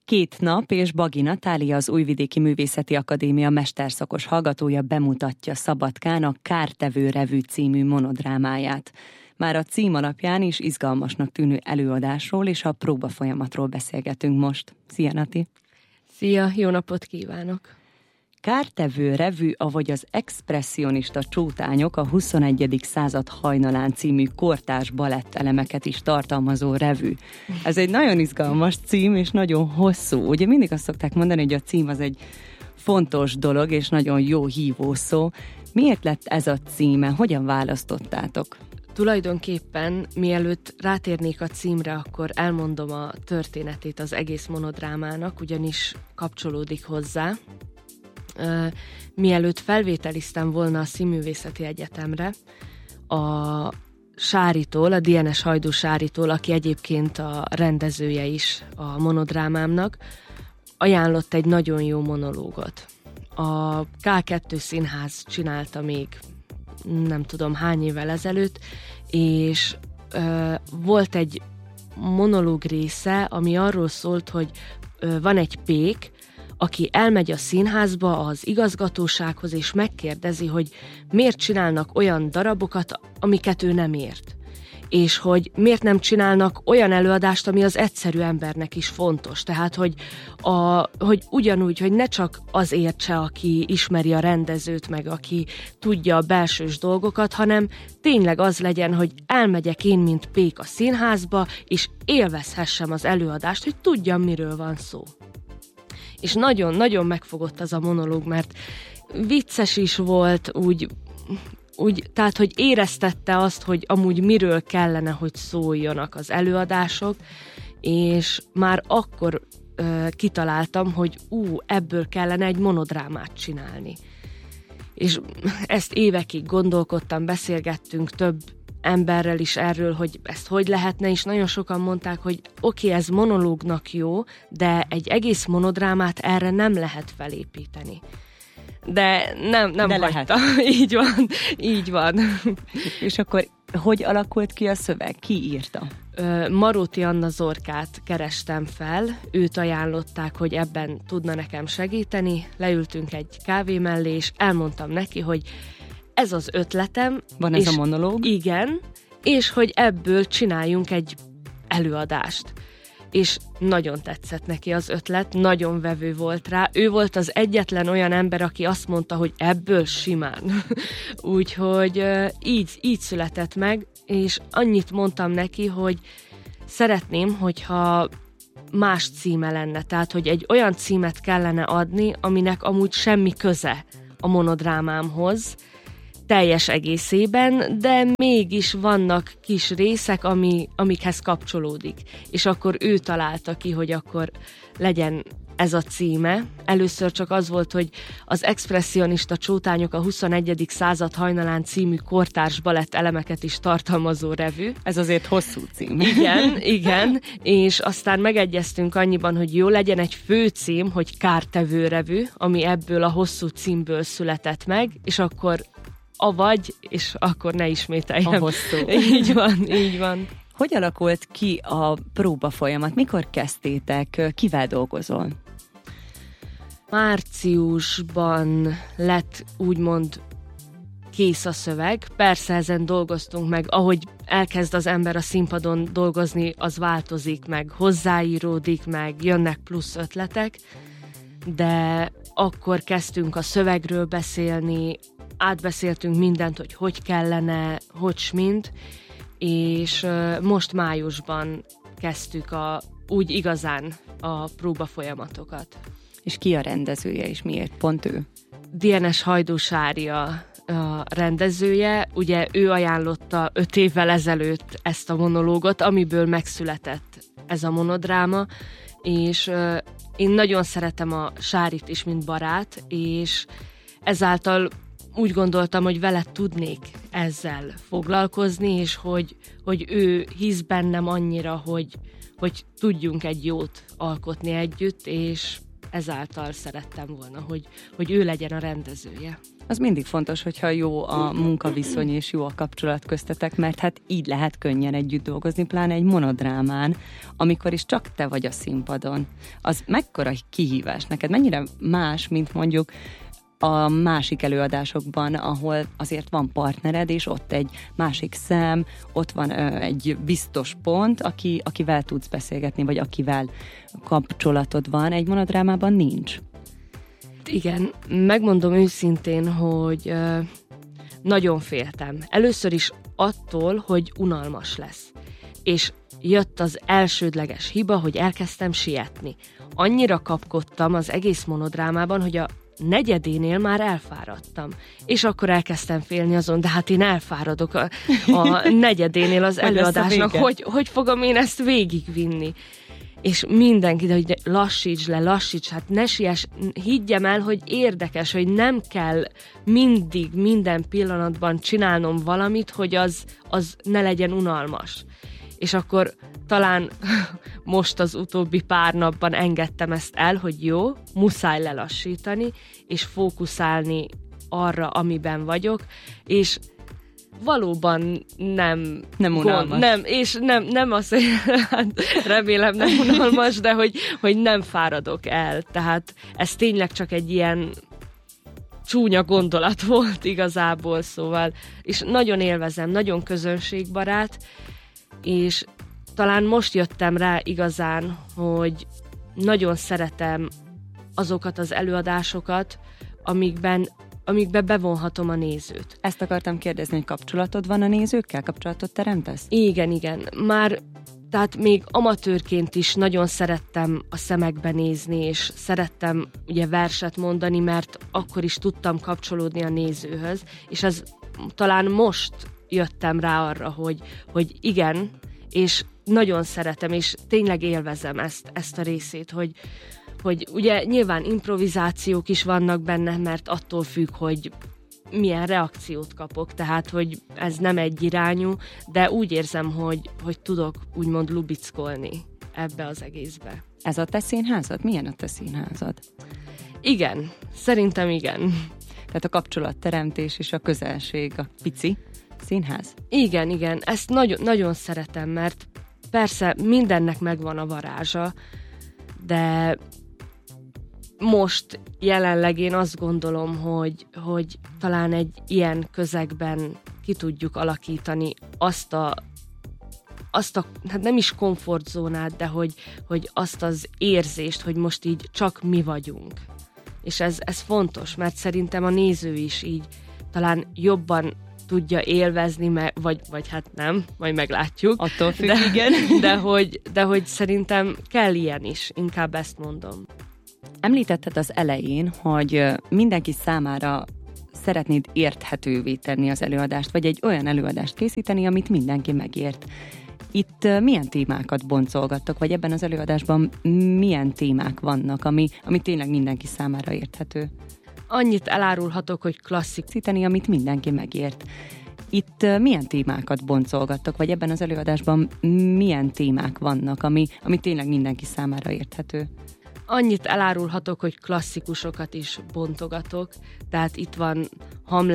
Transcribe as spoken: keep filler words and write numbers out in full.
Két nap és Bagi Natália, az Újvidéki Művészeti Akadémia mesterszakos hallgatója bemutatja Szabadkán a Kártevő revű című monodrámáját. Már a cím alapján is izgalmasnak tűnő előadásról és a próbafolyamatról beszélgetünk most. Szia, Nati! Szia, jó napot kívánok! Kártevő revű, avagy az expresszionista csótányok a huszonegyedik század hajnalán című kortárs balettelemeket is tartalmazó revű. Ez egy nagyon izgalmas cím, és nagyon hosszú. Ugye mindig azt szokták mondani, hogy a cím az egy fontos dolog, és nagyon jó hívószó. Miért lett ez a címe? Hogyan választottátok? Tulajdonképpen, mielőtt rátérnék a címre, akkor elmondom a történetét az egész monodrámának, ugyanis kapcsolódik hozzá. Uh, mielőtt felvételiztem volna a Színművészeti Egyetemre, a Sáritól, a dé en es Hajdú Sáritól, aki egyébként a rendezője is a monodrámámnak, ajánlott egy nagyon jó monológot. A ká kettő Színház csinálta még nem tudom hány évvel ezelőtt, és uh, volt egy monológ része, ami arról szólt, hogy uh, van egy pék, aki elmegy a színházba, az igazgatósághoz, és megkérdezi, hogy miért csinálnak olyan darabokat, amiket ő nem ért. És hogy miért nem csinálnak olyan előadást, ami az egyszerű embernek is fontos. Tehát, hogy, a, hogy ugyanúgy, hogy ne csak az értse, aki ismeri a rendezőt, meg aki tudja a belsős dolgokat, hanem tényleg az legyen, hogy elmegyek én, mint pék a színházba, és élvezhessem az előadást, hogy tudjam, miről van szó. És nagyon-nagyon megfogott az a monológ, mert vicces is volt, úgy, úgy, tehát, hogy éreztette azt, hogy amúgy miről kellene, hogy szóljanak az előadások, és már akkor ö, kitaláltam, hogy ú, ebből kellene egy monodrámát csinálni. És ezt évekig gondolkodtam, beszélgettünk több emberrel is erről, hogy ezt hogy lehetne, és nagyon sokan mondták, hogy oké, okay, ez monológnak jó, de egy egész monodrámát erre nem lehet felépíteni. De nem, nem de hagyta. Így van, így van. És akkor hogy alakult ki a szöveg? Ki írta? Maróti Anna Zorkát kerestem fel, őt ajánlották, hogy ebben tudna nekem segíteni, leültünk egy kávé mellé, és elmondtam neki, hogy ez az ötletem. Van ez a monológ? Igen, és hogy ebből csináljunk egy előadást. És nagyon tetszett neki az ötlet, nagyon vevő volt rá. Ő volt az egyetlen olyan ember, aki azt mondta, hogy ebből simán. Úgyhogy így, így született meg, és annyit mondtam neki, hogy szeretném, hogyha más címe lenne. Tehát, hogy egy olyan címet kellene adni, aminek amúgy semmi köze a monodrámámhoz, teljes egészében, de mégis vannak kis részek, ami, amikhez kapcsolódik. És akkor ő találta ki, hogy akkor legyen ez a címe. Először csak az volt, hogy az expresszionista csótányok a huszonegyedik század hajnalán című kortárs balett elemeket is tartalmazó revű. Ez azért hosszú cím. Igen, igen, és aztán megegyeztünk annyiban, hogy jó legyen egy főcím, hogy Kártevő revű, ami ebből a hosszú címből született meg, és akkor avagy, és akkor ne ismételjem. A hosszú. Így van, így van. Hogy alakult ki a próba folyamat? Mikor kezdtétek? Kivel dolgozol? Márciusban lett úgymond kész a szöveg. Persze ezen dolgoztunk meg, ahogy elkezd az ember a színpadon dolgozni, az változik meg, hozzáíródik meg, jönnek plusz ötletek, de akkor kezdtünk a szövegről beszélni, átbeszéltünk mindent, hogy hogy kellene, hogy mint, és most májusban kezdtük a, úgy igazán a próba folyamatokat. És ki a rendezője, és miért pont ő? dé en es Hajdú Sári a rendezője, ugye ő ajánlotta öt évvel ezelőtt ezt a monológot, amiből megszületett ez a monodráma, és én nagyon szeretem a Sárit is, mint barát, és ezáltal úgy gondoltam, hogy vele tudnék ezzel foglalkozni, és hogy, hogy ő hisz bennem annyira, hogy, hogy tudjunk egy jót alkotni együtt, és ezáltal szerettem volna, hogy, hogy ő legyen a rendezője. Az mindig fontos, hogyha jó a munkaviszony és jó a kapcsolat köztetek, mert hát így lehet könnyen együtt dolgozni, pláne egy monodrámán, amikor is csak te vagy a színpadon. Az mekkora kihívás neked? Mennyire más, mint mondjuk a másik előadásokban, ahol azért van partnered, és ott egy másik szem, ott van ö, egy biztos pont, aki, akivel tudsz beszélgetni, vagy akivel kapcsolatod van, egy monodrámában nincs. Igen, megmondom őszintén, hogy ö, nagyon féltem. Először is attól, hogy unalmas lesz. És jött az elsődleges hiba, hogy elkezdtem sietni. Annyira kapkodtam az egész monodrámában, hogy a negyedénél már elfáradtam. És akkor elkezdtem félni azon, de hát én elfáradok a, a negyedénél az előadásnak, hogy, hogy fogom én ezt végigvinni. És mindenki, de hogy lassíts le, lassíts, hát ne siess, higgyem el, hogy érdekes, hogy nem kell mindig, minden pillanatban csinálnom valamit, hogy az, az ne legyen unalmas. És akkor talán most az utóbbi pár napban engedtem ezt el, hogy jó, muszáj lelassítani, és fókuszálni arra, amiben vagyok, és valóban nem nem unalmas. Gond, nem, és nem, nem az, hogy hát remélem nem unalmas, de hogy, hogy nem fáradok el. Tehát ez tényleg csak egy ilyen csúnya gondolat volt igazából, szóval, és nagyon élvezem, nagyon közönségbarát, és talán most jöttem rá igazán, hogy nagyon szeretem azokat az előadásokat, amikben, amikben bevonhatom a nézőt. Ezt akartam kérdezni, hogy kapcsolatod van a nézőkkel? Kapcsolatot teremtesz? Igen, igen. Már, tehát még amatőrként is nagyon szerettem a szemekbe nézni, és szerettem ugye verset mondani, mert akkor is tudtam kapcsolódni a nézőhöz, és ez talán most jöttem rá arra, hogy, hogy igen, és nagyon szeretem, és tényleg élvezem ezt, ezt a részét, hogy, hogy ugye nyilván improvizációk is vannak benne, mert attól függ, hogy milyen reakciót kapok, tehát, hogy ez nem egyirányú, de úgy érzem, hogy, hogy tudok úgymond lubickolni ebbe az egészbe. Ez a te színházad? Milyen a te színházad? Igen, szerintem igen. Tehát a kapcsolatteremtés és a közelség, a pici színház? Igen, igen, ezt nagyon, nagyon szeretem, mert persze mindennek megvan a varázsa, de most jelenleg én azt gondolom, hogy, hogy talán egy ilyen közegben ki tudjuk alakítani azt a, azt a hát nem is komfortzónát, de hogy, hogy azt az érzést, hogy most így csak mi vagyunk. És ez, ez fontos, mert szerintem a néző is így talán jobban tudja élvezni, vagy, vagy hát nem, majd meglátjuk. Attól függ, de, igen. De hogy, de hogy szerintem kell ilyen is, inkább ezt mondom. Említetted az elején, hogy mindenki számára szeretnéd érthetővé tenni az előadást, vagy egy olyan előadást készíteni, amit mindenki megért. Itt milyen témákat boncolgattok, vagy ebben az előadásban milyen témák vannak, ami, ami tényleg mindenki számára érthető? Annyit elárulhatok, hogy klasszik. Készíteni, amit mindenki megért. Itt milyen témákat boncolgattok, vagy ebben az előadásban milyen témák vannak, ami, ami tényleg mindenki számára érthető? Annyit elárulhatok, hogy klasszikusokat is bontogatok, tehát itt van Hamlet,